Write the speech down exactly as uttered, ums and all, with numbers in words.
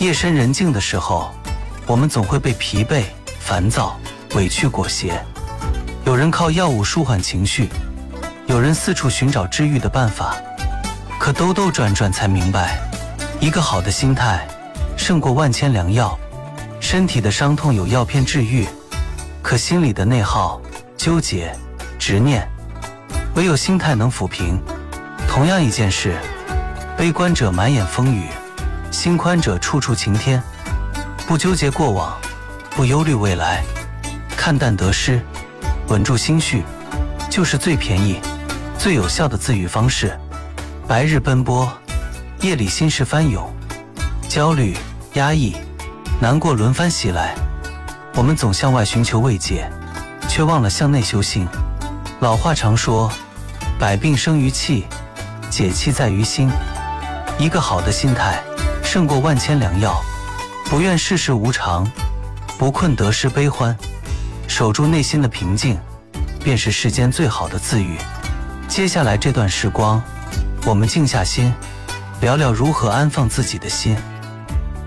夜深人静的时候，我们总会被疲惫、烦躁、委屈裹挟。有人靠药物舒缓情绪，有人四处寻找治愈的办法，可兜兜转转才明白，一个好的心态胜过万千良药。身体的伤痛有药片治愈，可心里的内耗、纠结、执念，唯有心态能抚平。同样一件事，悲观者满眼风雨，心宽者处处晴天。不纠结过往，不忧虑未来，看淡得失，稳住心绪，就是最便宜、最有效的自愈方式。白日奔波，夜里心事翻涌，焦虑、压抑、难过轮番袭来，我们总向外寻求慰藉，却忘了向内修心。老话常说，百病生于气，解气在于心。一个好的心态胜过万千良药。不愿世事无常，不困得失悲欢，守住内心的平静，便是世间最好的自愈。接下来这段时光，我们静下心，聊聊如何安放自己的心。